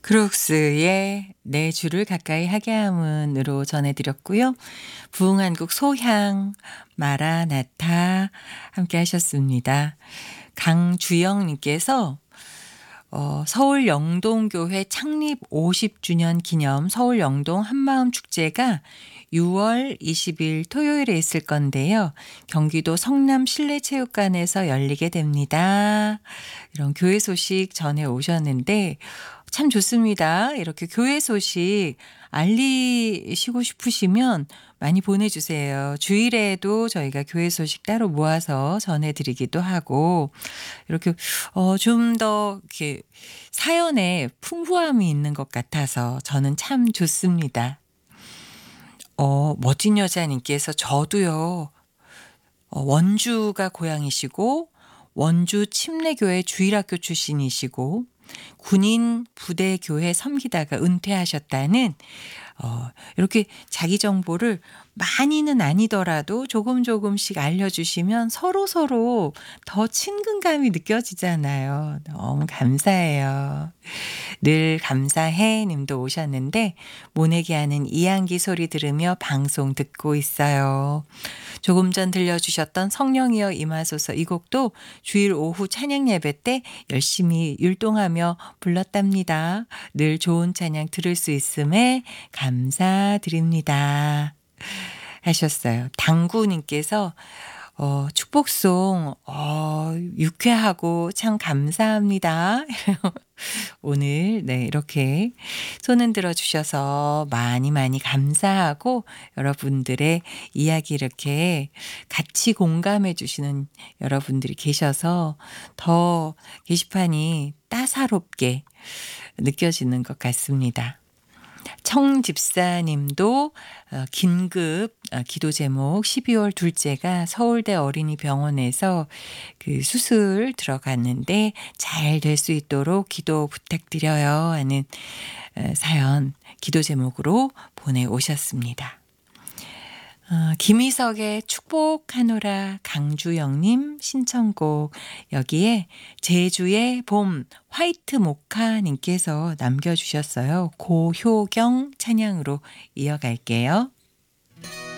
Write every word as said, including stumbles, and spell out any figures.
크룩스의 내 주를 가까이 하게 함은으로 전해드렸고요. 부흥한국 소향 마라나타 함께 하셨습니다. 강주영님께서 어, 서울 영동교회 창립 오십 주년 기념 서울 영동 한마음 축제가 유월 이십일 토요일에 있을 건데요. 경기도 성남 실내체육관에서 열리게 됩니다. 이런 교회 소식 전해 오셨는데 참 좋습니다. 이렇게 교회 소식 알리시고 싶으시면 많이 보내주세요. 주일에도 저희가 교회 소식 따로 모아서 전해드리기도 하고 이렇게 어, 좀 더 이렇게 사연에 풍부함이 있는 것 같아서 저는 참 좋습니다. 어, 멋진 여자님께서 저도요. 어, 원주가 고향이시고 원주 침례교회 주일학교 출신이시고 군인 부대 교회 섬기다가 은퇴하셨다는 어, 이렇게 자기 정보를 많이는 아니더라도 조금 조금씩 알려주시면 서로서로 더 친근감이 느껴지잖아요. 너무 감사해요. 늘 감사해 님도 오셨는데 모내기 하는 이양기 소리 들으며 방송 듣고 있어요. 조금 전 들려주셨던 성령이여 임하소서 이 곡도 주일 오후 찬양 예배 때 열심히 율동하며 불렀답니다. 늘 좋은 찬양 들을 수 있음에 감사드립니다. 하셨어요. 당구님께서 어, 축복송 어, 유쾌하고 참 감사합니다. 오늘 네 이렇게 손 흔들어 주셔서 많이 많이 감사하고 여러분들의 이야기 이렇게 같이 공감해 주시는 여러분들이 계셔서 더 게시판이 따사롭게 느껴지는 것 같습니다. 청집사님도 어, 긴급 어, 기도 제목 십이월 둘째가 서울대 어린이병원에서 그 수술 들어갔는데 잘 될 수 있도록 기도 부탁드려요 하는 어, 사연 기도 제목으로 보내오셨습니다. 어, 김희석의 축복하노라 강주영님 신청곡 여기에 제주의 봄 화이트 모카님께서 남겨주셨어요. 고효경 찬양으로 이어갈게요.